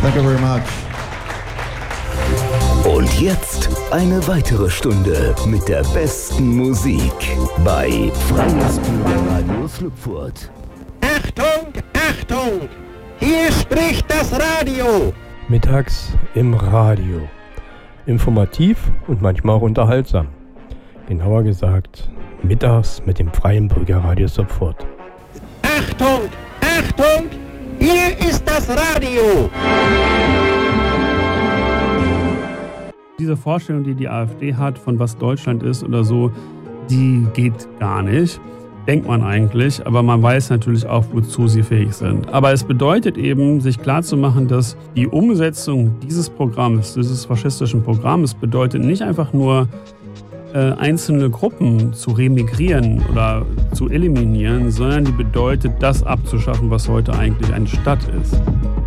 Thank you very much. Und jetzt eine weitere Stunde mit der besten Musik bei Freies Bürgerradio Schluckfurt. Achtung, Achtung! Hier spricht das Radio! Mittags im Radio. Informativ und manchmal auch unterhaltsam. Genauer gesagt, mittags mit dem Freien Bürgerradio Schluckfurt. Achtung, Achtung! Hier ist das Radio! Diese Vorstellung, die die AfD hat, von was Deutschland ist oder so, die geht gar nicht. Denkt man eigentlich, aber man weiß natürlich auch, wozu sie fähig sind. Aber es bedeutet eben, sich klarzumachen, dass die Umsetzung dieses Programms, dieses faschistischen Programms, bedeutet nicht einfach nur, einzelne Gruppen zu remigrieren oder zu eliminieren, sondern die bedeutet, das abzuschaffen, was heute eigentlich eine Stadt ist.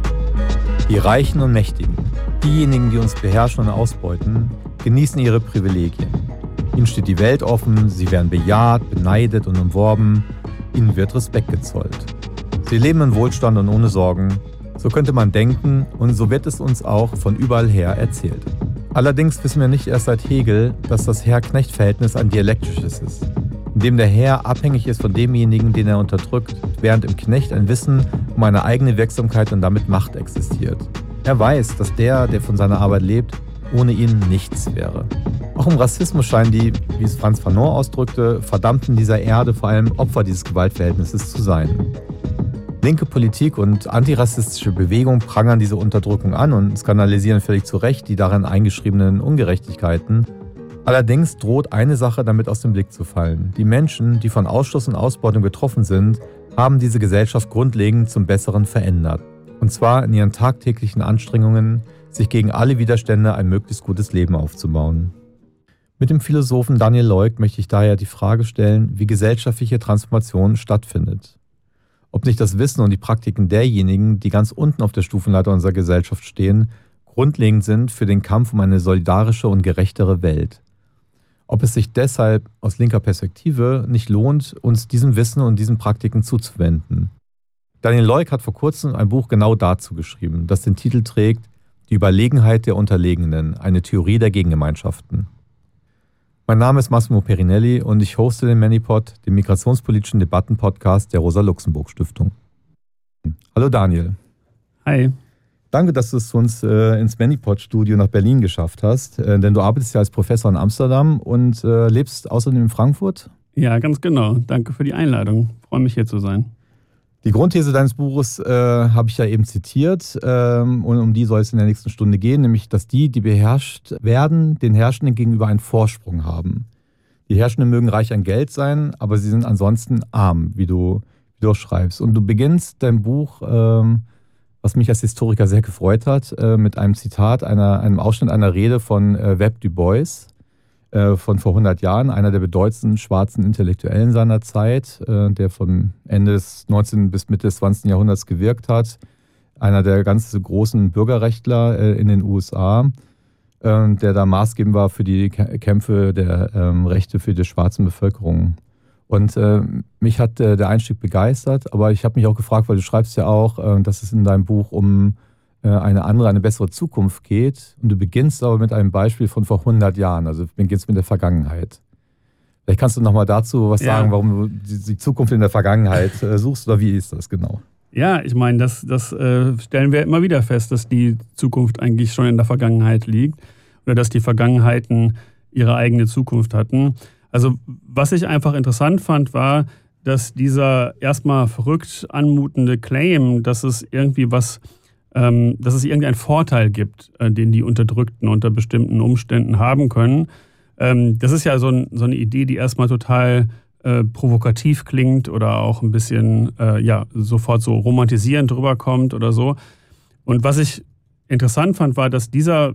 Die Reichen und Mächtigen, diejenigen, die uns beherrschen und ausbeuten, genießen ihre Privilegien. Ihnen steht die Welt offen, sie werden bejaht, beneidet und umworben, ihnen wird Respekt gezollt. Sie leben in Wohlstand und ohne Sorgen, so könnte man denken und so wird es uns auch von überall her erzählt. Allerdings wissen wir nicht erst seit Hegel, dass das Herr-Knecht-Verhältnis ein dialektisches ist, in dem der Herr abhängig ist von demjenigen, den er unterdrückt, während im Knecht ein Wissen um eine eigene Wirksamkeit und damit Macht existiert. Er weiß, dass der von seiner Arbeit lebt, ohne ihn nichts wäre. Auch im Rassismus scheinen die, wie es Frantz Fanon ausdrückte, Verdammten dieser Erde vor allem Opfer dieses Gewaltverhältnisses zu sein. Linke Politik und antirassistische Bewegungen prangern diese Unterdrückung an und skandalisieren völlig zu Recht die darin eingeschriebenen Ungerechtigkeiten. Allerdings droht eine Sache damit aus dem Blick zu fallen. Die Menschen, die von Ausschluss und Ausbeutung betroffen sind, haben diese Gesellschaft grundlegend zum Besseren verändert. Und zwar in ihren tagtäglichen Anstrengungen, sich gegen alle Widerstände ein möglichst gutes Leben aufzubauen. Mit dem Philosophen Daniel Leuk möchte ich daher die Frage stellen, wie gesellschaftliche Transformation stattfindet. Ob nicht das Wissen und die Praktiken derjenigen, die ganz unten auf der Stufenleiter unserer Gesellschaft stehen, grundlegend sind für den Kampf um eine solidarische und gerechtere Welt. Ob es sich deshalb aus linker Perspektive nicht lohnt, uns diesem Wissen und diesen Praktiken zuzuwenden. Daniel Leuk hat vor kurzem ein Buch genau dazu geschrieben, das den Titel trägt Die Überlegenheit der Unterlegenen, eine Theorie der Gegengemeinschaften. Mein Name ist Massimo Perinelli und ich hoste den Manipod, den migrationspolitischen Debatten-Podcast der Rosa-Luxemburg-Stiftung. Hallo Daniel. Hi. Danke, dass du es zu uns ins Manipod-Studio nach Berlin geschafft hast, denn du arbeitest ja als Professor in Amsterdam und lebst außerdem in Frankfurt. Ja, ganz genau. Danke für die Einladung. Ich freue mich, hier zu sein. Die Grundthese deines Buches habe ich ja eben zitiert und um die soll es in der nächsten Stunde gehen, nämlich, dass die beherrscht werden, den Herrschenden gegenüber einen Vorsprung haben. Die Herrschenden mögen reich an Geld sein, aber sie sind ansonsten arm, wie du schreibst. Und du beginnst dein Buch, was mich als Historiker sehr gefreut hat, mit einem Zitat, einem Ausschnitt einer Rede von Webb Du Bois, von vor 100 Jahren, einer der bedeutendsten schwarzen Intellektuellen seiner Zeit, der von Ende des 19. bis Mitte des 20. Jahrhunderts gewirkt hat, einer der ganz großen Bürgerrechtler in den USA, der da maßgebend war für die Kämpfe der Rechte für die schwarze Bevölkerung. Und mich hat der Einstieg begeistert, aber ich habe mich auch gefragt, weil du schreibst ja auch, dass es in deinem Buch um eine bessere Zukunft geht. Und du beginnst aber mit einem Beispiel von vor 100 Jahren, also du beginnst mit der Vergangenheit. Vielleicht kannst du nochmal dazu was sagen, warum du die Zukunft in der Vergangenheit suchst, oder wie ist das genau? Ja, ich meine, das stellen wir immer wieder fest, dass die Zukunft eigentlich schon in der Vergangenheit liegt oder dass die Vergangenheiten ihre eigene Zukunft hatten. Also was ich einfach interessant fand, war, dass dieser erstmal verrückt anmutende Claim, dass es irgendeinen Vorteil gibt, den die Unterdrückten unter bestimmten Umständen haben können. Das ist ja so eine Idee, die erstmal total provokativ klingt oder auch ein bisschen sofort so romantisierend rüberkommt oder so. Und was ich interessant fand, war, dass dieser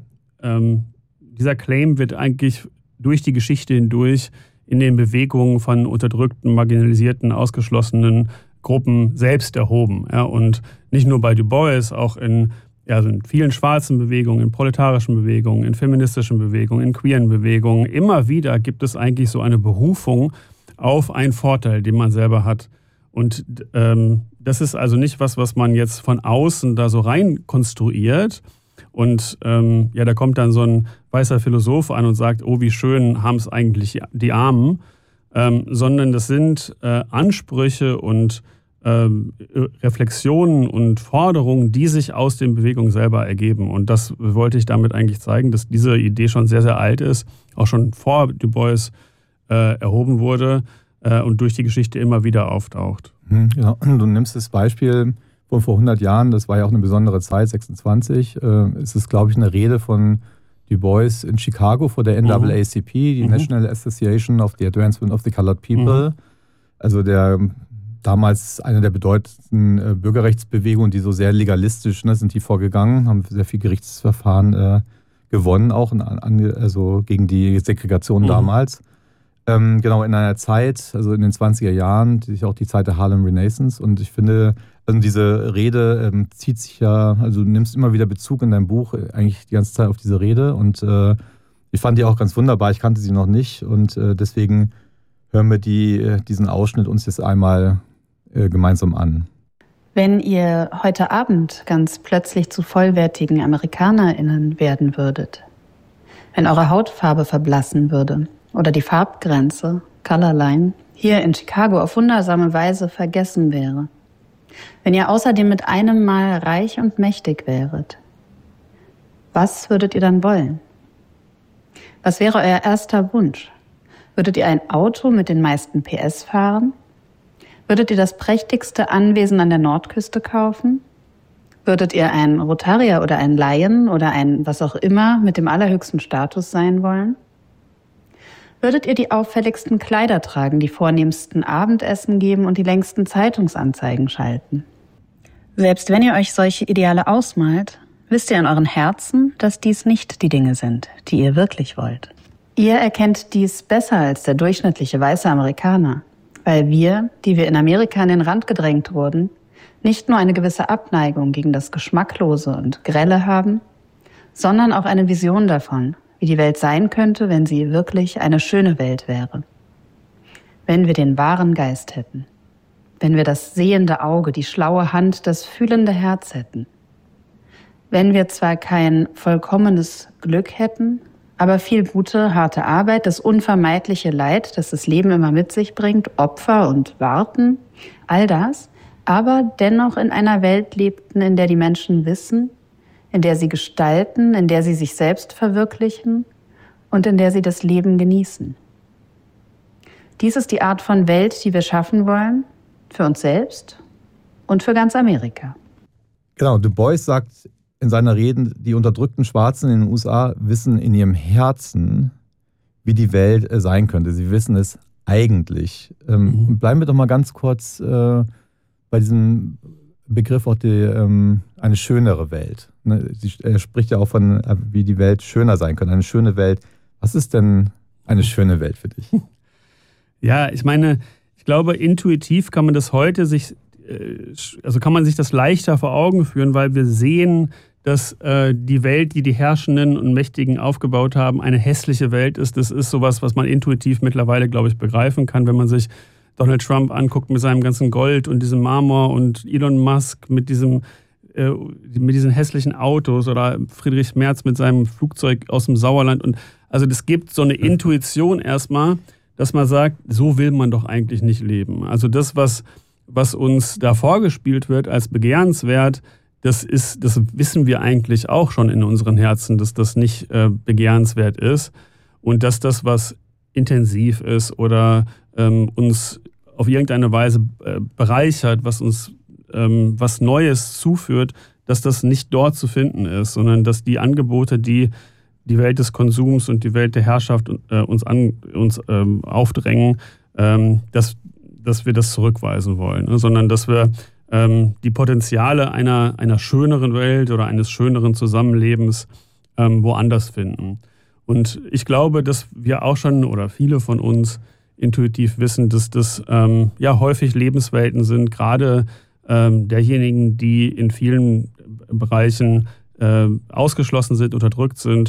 Claim wird eigentlich durch die Geschichte hindurch in den Bewegungen von unterdrückten, marginalisierten, ausgeschlossenen Gruppen selbst erhoben. Ja, und nicht nur bei Du Bois, auch in vielen schwarzen Bewegungen, in proletarischen Bewegungen, in feministischen Bewegungen, in queeren Bewegungen. Immer wieder gibt es eigentlich so eine Berufung auf einen Vorteil, den man selber hat. Und das ist also nicht was man jetzt von außen da so rein konstruiert. Und da kommt dann so ein weißer Philosoph an und sagt, oh, wie schön haben es eigentlich die Armen. Sondern das sind Ansprüche und Reflexionen und Forderungen, die sich aus den Bewegungen selber ergeben. Und das wollte ich damit eigentlich zeigen, dass diese Idee schon sehr, sehr alt ist, auch schon vor Du Bois erhoben wurde und durch die Geschichte immer wieder auftaucht. Ja, du nimmst das Beispiel von vor 100 Jahren, das war ja auch eine besondere Zeit, 26. Es ist, glaube ich, eine Rede von Du Bois in Chicago vor der NAACP, die National Association of the Advancement of the Colored People. Also damals eine der bedeutendsten Bürgerrechtsbewegungen, die so sehr legalistisch sind die vorgegangen, haben sehr viel Gerichtsverfahren gewonnen, auch also gegen die Segregation damals. Genau, in einer Zeit, also in den 20er Jahren, die auch die Zeit der Harlem Renaissance. Und ich finde, also diese Rede zieht sich ja, also du nimmst immer wieder Bezug in deinem Buch eigentlich die ganze Zeit auf diese Rede. Und ich fand die auch ganz wunderbar, ich kannte sie noch nicht. Und deswegen hören wir diesen Ausschnitt uns jetzt einmal gemeinsam an. Wenn ihr heute Abend ganz plötzlich zu vollwertigen AmerikanerInnen werden würdet, wenn eure Hautfarbe verblassen würde oder die Farbgrenze, Colorline, hier in Chicago auf wundersame Weise vergessen wäre, wenn ihr außerdem mit einem Mal reich und mächtig wäret, was würdet ihr dann wollen? Was wäre euer erster Wunsch? Würdet ihr ein Auto mit den meisten PS fahren? Würdet ihr das prächtigste Anwesen an der Nordküste kaufen? Würdet ihr ein Rotarier oder ein Lion oder ein was auch immer mit dem allerhöchsten Status sein wollen? Würdet ihr die auffälligsten Kleider tragen, die vornehmsten Abendessen geben und die längsten Zeitungsanzeigen schalten? Selbst wenn ihr euch solche Ideale ausmalt, wisst ihr in euren Herzen, dass dies nicht die Dinge sind, die ihr wirklich wollt. Ihr erkennt dies besser als der durchschnittliche weiße Amerikaner, weil wir, die wir in Amerika an den Rand gedrängt wurden, nicht nur eine gewisse Abneigung gegen das Geschmacklose und Grelle haben, sondern auch eine Vision davon, wie die Welt sein könnte, wenn sie wirklich eine schöne Welt wäre. Wenn wir den wahren Geist hätten, wenn wir das sehende Auge, die schlaue Hand, das fühlende Herz hätten, wenn wir zwar kein vollkommenes Glück hätten, aber viel gute, harte Arbeit, das unvermeidliche Leid, das das Leben immer mit sich bringt, Opfer und Warten, all das, aber dennoch in einer Welt lebten, in der die Menschen wissen, in der sie gestalten, in der sie sich selbst verwirklichen und in der sie das Leben genießen. Dies ist die Art von Welt, die wir schaffen wollen, für uns selbst und für ganz Amerika. Genau, Du Bois sagt in seiner Rede, die unterdrückten Schwarzen in den USA wissen in ihrem Herzen, wie die Welt sein könnte. Sie wissen es eigentlich. Bleiben wir doch mal ganz kurz bei diesem Begriff auch eine schönere Welt. Er spricht ja auch von, wie die Welt schöner sein könnte. Eine schöne Welt. Was ist denn eine schöne Welt für dich? Ja, ich meine, ich glaube, intuitiv kann man das heute kann man sich das leichter vor Augen führen, weil wir sehen, dass die Welt, die die Herrschenden und Mächtigen aufgebaut haben, eine hässliche Welt ist. Das ist sowas, was man intuitiv mittlerweile, glaube ich, begreifen kann, wenn man sich Donald Trump anguckt mit seinem ganzen Gold und diesem Marmor und Elon Musk mit diesen hässlichen Autos oder Friedrich Merz mit seinem Flugzeug aus dem Sauerland. Und also es gibt so eine Intuition erstmal, dass man sagt, so will man doch eigentlich nicht leben. Also das, was uns da vorgespielt wird als begehrenswert, das wissen wir eigentlich auch schon in unseren Herzen, dass das nicht begehrenswert ist und dass das, was intensiv ist oder uns auf irgendeine Weise bereichert, was uns was Neues zuführt, dass das nicht dort zu finden ist, sondern dass die Angebote, die die Welt des Konsums und die Welt der Herrschaft uns aufdrängen, dass wir das zurückweisen wollen, ne? Sondern dass wir die Potenziale einer schöneren Welt oder eines schöneren Zusammenlebens woanders finden. Und ich glaube, dass wir auch schon oder viele von uns intuitiv wissen, dass das häufig Lebenswelten sind, gerade derjenigen, die in vielen Bereichen ausgeschlossen sind, unterdrückt sind,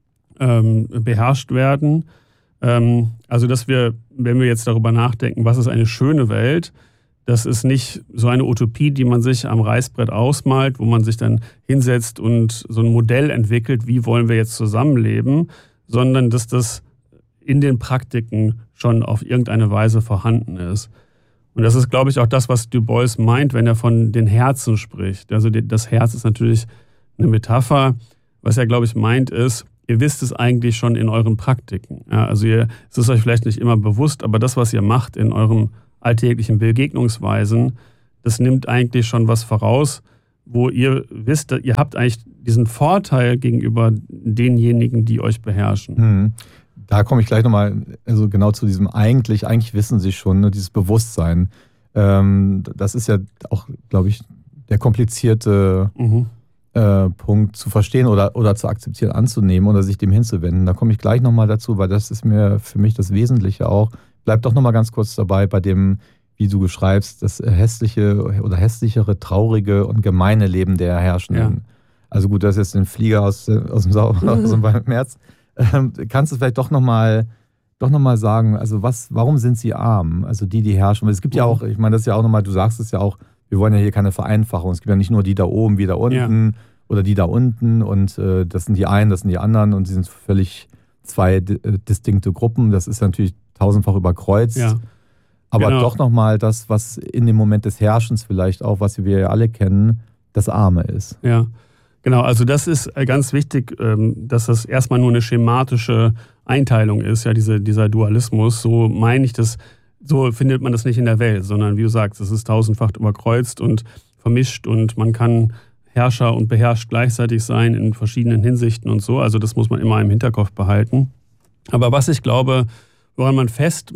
beherrscht werden. Also dass wir, wenn wir jetzt darüber nachdenken, was ist eine schöne Welt, Das ist nicht so eine Utopie, die man sich am Reißbrett ausmalt, wo man sich dann hinsetzt und so ein Modell entwickelt, wie wollen wir jetzt zusammenleben, sondern dass das in den Praktiken schon auf irgendeine Weise vorhanden ist. Und das ist, glaube ich, auch das, was Du Bois meint, wenn er von den Herzen spricht. Also das Herz ist natürlich eine Metapher. Was er, glaube ich, meint ist, ihr wisst es eigentlich schon in euren Praktiken. Ja, also es ist euch vielleicht nicht immer bewusst, aber das, was ihr macht in euren alltäglichen Begegnungsweisen, das nimmt eigentlich schon was voraus, wo ihr wisst, ihr habt eigentlich diesen Vorteil gegenüber denjenigen, die euch beherrschen. Da komme ich gleich nochmal, also genau zu diesem eigentlich wissen sie schon, ne, dieses Bewusstsein. Das ist ja auch, glaube ich, der komplizierte Punkt zu verstehen oder zu akzeptieren, anzunehmen oder sich dem hinzuwenden. Da komme ich gleich nochmal dazu, weil das ist mir für mich das Wesentliche auch. Bleib doch nochmal ganz kurz dabei bei dem, wie du beschreibst, das hässliche oder hässlichere, traurige und gemeine Leben der Herrschenden. Ja. Also gut, das ist jetzt ein Flieger aus dem März. Kannst du vielleicht doch nochmal sagen, also warum sind sie arm? Also die herrschen. Weil es gibt ja auch, ich meine, das ist ja auch nochmal, du sagst es ja auch, wir wollen ja hier keine Vereinfachung. Es gibt ja nicht nur die da oben, wie da unten oder die da unten und das sind die einen, das sind die anderen und sie sind völlig zwei distinkte Gruppen. Das ist natürlich tausendfach überkreuzt. Ja. Aber doch nochmal das, was in dem Moment des Herrschens vielleicht auch, was wir ja alle kennen, das Arme ist. Ja, genau. Also das ist ganz wichtig, dass das erstmal nur eine schematische Einteilung ist, ja, dieser Dualismus. So meine ich das, so findet man das nicht in der Welt, sondern wie du sagst, es ist tausendfach überkreuzt und vermischt und man kann Herrscher und beherrscht gleichzeitig sein in verschiedenen Hinsichten und so. Also das muss man immer im Hinterkopf behalten. Aber was ich glaube, woran man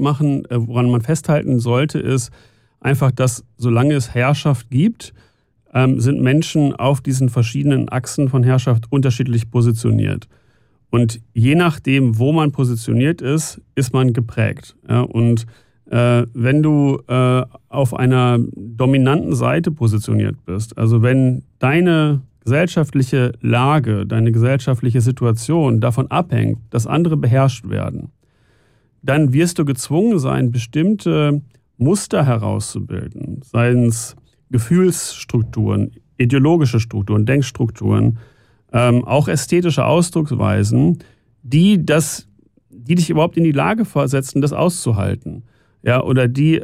festhalten sollte, ist einfach, dass solange es Herrschaft gibt, sind Menschen auf diesen verschiedenen Achsen von Herrschaft unterschiedlich positioniert. Und je nachdem, wo man positioniert ist man geprägt. Ja, und wenn du auf einer dominanten Seite positioniert bist, also wenn deine gesellschaftliche Lage, deine gesellschaftliche Situation davon abhängt, dass andere beherrscht werden, dann wirst du gezwungen sein, bestimmte Muster herauszubilden, seien es Gefühlsstrukturen, ideologische Strukturen, Denkstrukturen, auch ästhetische Ausdrucksweisen, die dich überhaupt in die Lage versetzen, das auszuhalten. Ja, oder die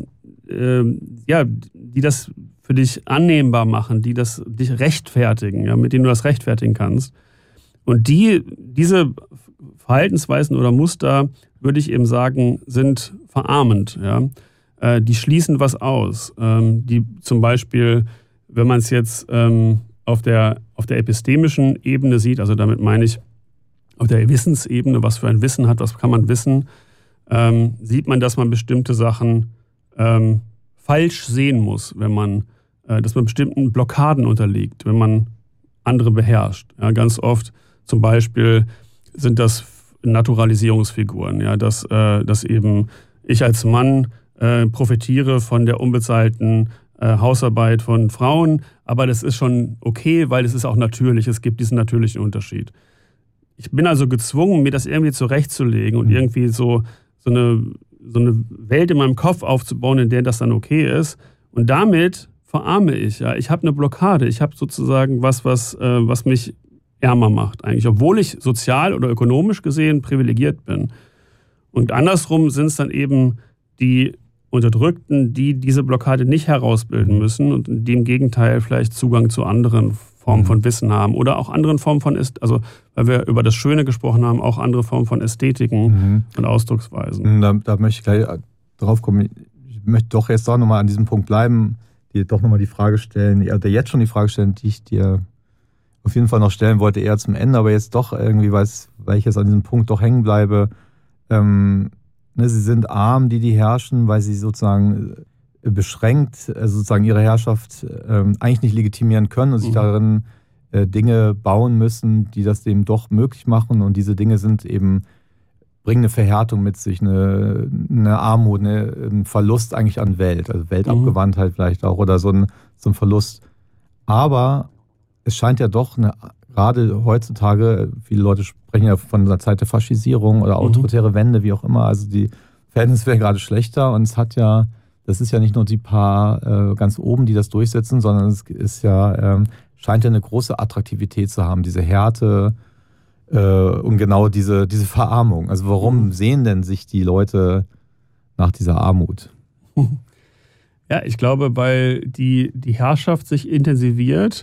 das für dich annehmbar machen, die das dich rechtfertigen, ja, mit denen du das rechtfertigen kannst. Und diese Verhaltensweisen oder Muster, würde ich eben sagen, sind verarmend. Ja? Die schließen was aus. Die zum Beispiel, wenn man es jetzt auf der epistemischen Ebene sieht, also damit meine ich auf der Wissensebene, was für ein Wissen hat, was kann man wissen, sieht man, dass man bestimmte Sachen falsch sehen muss, dass man bestimmten Blockaden unterliegt, wenn man andere beherrscht. Ja, ganz oft zum Beispiel sind das Naturalisierungsfiguren, ja, dass eben ich als Mann profitiere von der unbezahlten Hausarbeit von Frauen, aber das ist schon okay, weil es ist auch natürlich, es gibt diesen natürlichen Unterschied. Ich bin also gezwungen, mir das irgendwie zurechtzulegen und irgendwie so eine Welt in meinem Kopf aufzubauen, in der das dann okay ist. Und damit verarme ich. Ja. Ich habe eine Blockade. Ich habe sozusagen was mich ärmer macht eigentlich, obwohl ich sozial oder ökonomisch gesehen privilegiert bin. Und andersrum sind es dann eben die Unterdrückten, die diese Blockade nicht herausbilden müssen und die im Gegenteil vielleicht Zugang zu anderen Formen von Wissen haben oder auch anderen Formen von, also weil wir über das Schöne gesprochen haben, auch andere Formen von Ästhetiken und Ausdrucksweisen. Da möchte ich gleich drauf kommen. Ich möchte doch jetzt auch nochmal an diesem Punkt bleiben, dir doch nochmal die Frage stellen, oder jetzt schon die Frage stellen, die ich dir auf jeden Fall noch stellen wollte, eher zum Ende, aber jetzt doch irgendwie, weil ich jetzt an diesem Punkt doch hängen bleibe. Sie sind arm, die herrschen, weil sie sozusagen beschränkt, sozusagen ihre Herrschaft eigentlich nicht legitimieren können und sich darin Dinge bauen müssen, die das eben doch möglich machen. Und diese Dinge sind eben, bringen eine Verhärtung mit sich, eine Armut, ein Verlust eigentlich an Welt, also Weltabgewandtheit vielleicht auch oder so ein Verlust. Aber es scheint ja doch, gerade heutzutage, viele Leute sprechen ja von einer Zeit der Faschisierung oder autoritäre Wende, wie auch immer, also die Verhältnisse werden gerade schlechter und es hat ja das ist ja nicht nur die paar ganz oben, die das durchsetzen, sondern es ist ja, scheint ja eine große Attraktivität zu haben, diese Härte und genau diese Verarmung. Also warum sehen denn sich die Leute nach dieser Armut? Ja, ich glaube, weil die Herrschaft sich intensiviert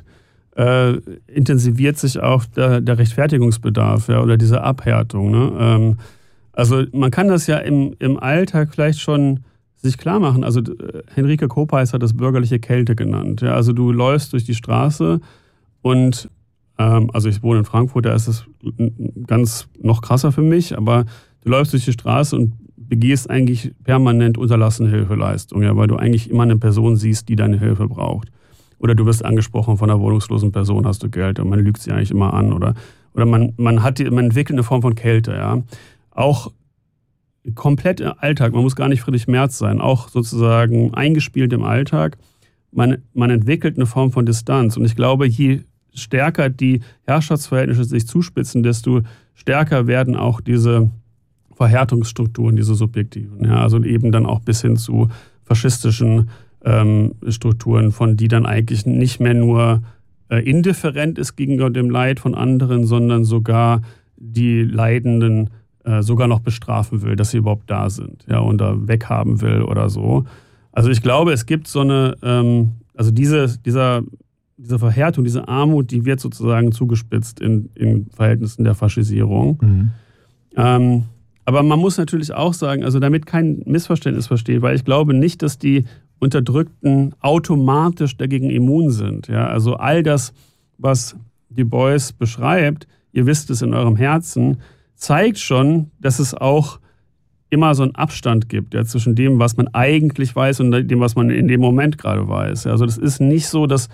sich auch der Rechtfertigungsbedarf, ja, oder diese Abhärtung. Ne? Also man kann das ja im Alltag vielleicht schon sich klar machen. Also Henrike Kopeis hat das bürgerliche Kälte genannt. Ja? Also du läufst durch die Straße und also ich wohne in Frankfurt, da ist es ganz noch krasser für mich, aber du läufst durch die Straße und begehst eigentlich permanent unterlassene Hilfeleistung, ja, weil du eigentlich immer eine Person siehst, die deine Hilfe braucht. Oder du wirst angesprochen von einer wohnungslosen Person, hast du Geld, und man lügt sie eigentlich immer an. Oder man entwickelt eine Form von Kälte, ja. Auch komplett im Alltag, man muss gar nicht Friedrich Merz sein, auch sozusagen eingespielt im Alltag. Man entwickelt eine Form von Distanz. Und ich glaube, je stärker die Herrschaftsverhältnisse sich zuspitzen, desto stärker werden auch diese Verhärtungsstrukturen, diese subjektiven. Ja, also eben dann auch bis hin zu faschistischen Strukturen, von die dann eigentlich nicht mehr nur indifferent ist gegenüber dem Leid von anderen, sondern sogar die Leidenden sogar noch bestrafen will, dass sie überhaupt da sind, ja, und da weghaben will oder so. Also ich glaube, es gibt so eine, also diese Verhärtung, diese Armut, die wird sozusagen zugespitzt in Verhältnissen der Faschisierung. Aber man muss natürlich auch sagen, also damit kein Missverständnis versteht, weil ich glaube nicht, dass die Unterdrückten automatisch dagegen immun sind. Ja? Also all das, was Du Bois beschreibt, ihr wisst es in eurem Herzen, zeigt schon, dass es auch immer so einen Abstand gibt, ja, zwischen dem, was man eigentlich weiß und dem, was man in dem Moment gerade weiß. Also das ist nicht so, dass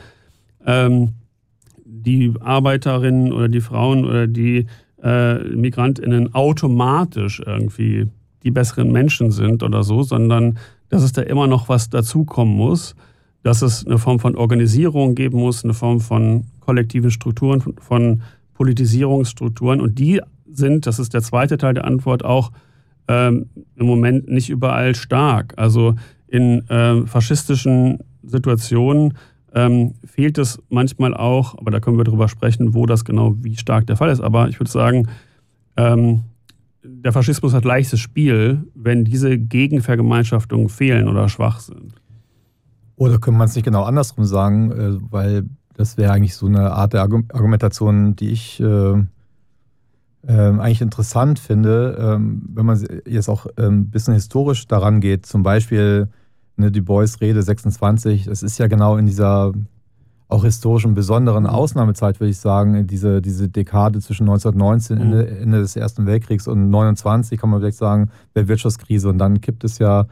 die Arbeiterinnen oder die Frauen oder die MigrantInnen automatisch irgendwie die besseren Menschen sind oder so, sondern dass es da immer noch was dazukommen muss, dass es eine Form von Organisierung geben muss, eine Form von kollektiven Strukturen, von Politisierungsstrukturen, und die sind, das ist der zweite Teil der Antwort, auch im Moment nicht überall stark. Also in faschistischen Situationen fehlt es manchmal auch, aber da können wir drüber sprechen, wo das genau, wie stark der Fall ist. Aber ich würde sagen, der Faschismus hat leichtes Spiel, wenn diese Gegenvergemeinschaftungen fehlen oder schwach sind. Oder könnte man es nicht genau andersrum sagen, weil das wäre eigentlich so eine Art der Argumentation, die ich eigentlich interessant finde, wenn man jetzt auch ein bisschen historisch daran geht, zum Beispiel Du Bois Rede 26, das ist ja genau in dieser auch historischen besonderen Ausnahmezeit, würde ich sagen, diese Dekade zwischen 1919, Ende des Ersten Weltkriegs, und 29, kann man vielleicht sagen, der Wirtschaftskrise, und dann gibt es ja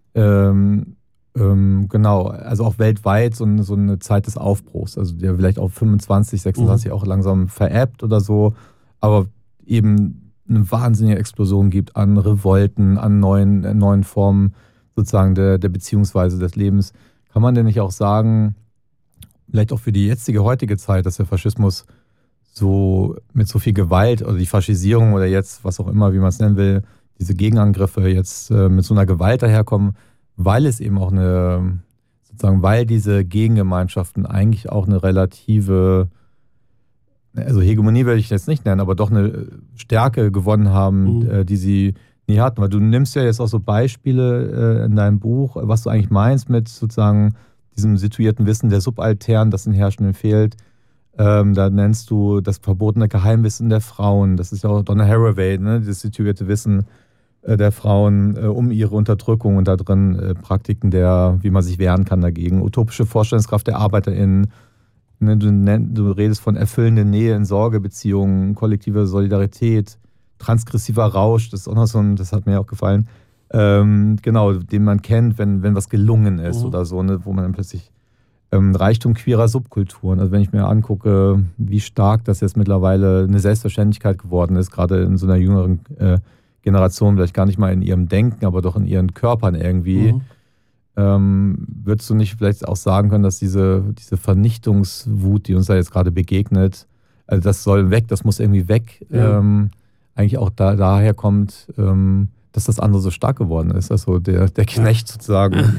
genau, also auch weltweit so eine Zeit des Aufbruchs, also der vielleicht auch 25, 26 auch langsam verebbt oder so, aber eben eine wahnsinnige Explosion gibt an Revolten, an neuen Formen sozusagen der Beziehungsweise des Lebens. Kann man denn nicht auch sagen, vielleicht auch für die heutige Zeit, dass der Faschismus so mit so viel Gewalt oder die Faschisierung oder jetzt, was auch immer, wie man es nennen will, diese Gegenangriffe jetzt mit so einer Gewalt daherkommen, weil es eben auch weil diese Gegengemeinschaften eigentlich auch eine relative, also Hegemonie würde ich jetzt nicht nennen, aber doch eine Stärke gewonnen haben, die sie nie hatten. Weil du nimmst ja jetzt auch so Beispiele in deinem Buch, was du eigentlich meinst mit sozusagen diesem situierten Wissen der Subaltern, das den Herrschenden fehlt. Da nennst du das verbotene Geheimwissen der Frauen. Das ist ja auch Donna Haraway, ne? Das situierte Wissen der Frauen um ihre Unterdrückung und da drin Praktiken wie man sich wehren kann dagegen. Utopische Vorstellungskraft der ArbeiterInnen. Ne? Du redest von erfüllender Nähe in Sorgebeziehungen, kollektiver Solidarität, transgressiver Rausch, das ist auch noch das hat mir auch gefallen, genau, den man kennt, wenn was gelungen ist oder so, ne, wo man dann plötzlich Reichtum queerer Subkulturen, also wenn ich mir angucke, wie stark das jetzt mittlerweile eine Selbstverständlichkeit geworden ist, gerade in so einer jüngeren Generation, vielleicht gar nicht mal in ihrem Denken, aber doch in ihren Körpern irgendwie, würdest du nicht vielleicht auch sagen können, dass diese Vernichtungswut, die uns da jetzt gerade begegnet, also das soll weg, das muss irgendwie weg, eigentlich auch daher kommt, dass das andere so stark geworden ist. Also der Knecht sozusagen.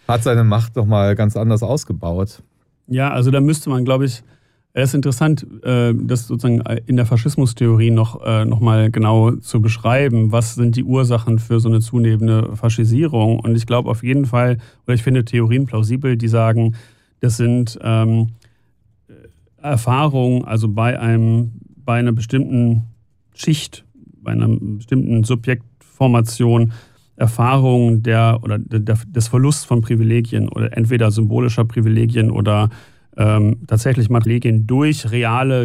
hat seine Macht nochmal ganz anders ausgebaut. Ja, also da müsste man, glaube ich, es ist interessant, das sozusagen in der Faschismustheorie noch mal genau zu beschreiben, was sind die Ursachen für so eine zunehmende Faschisierung. Und ich glaube auf jeden Fall, oder ich finde Theorien plausibel, die sagen, das sind Erfahrungen, also bei einer bestimmten Schicht, bei einer bestimmten Subjektformation, Erfahrungen des Verlusts von Privilegien oder entweder symbolischer Privilegien oder tatsächlich Privilegien durch reale